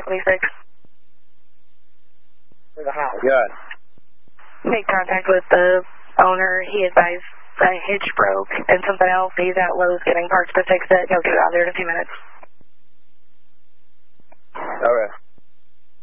26. For the house. Good. Make contact with the owner. He advised a hitch broke and something else. He's at Lowe's getting parts to fix it. He'll get out there in a few minutes. Okay.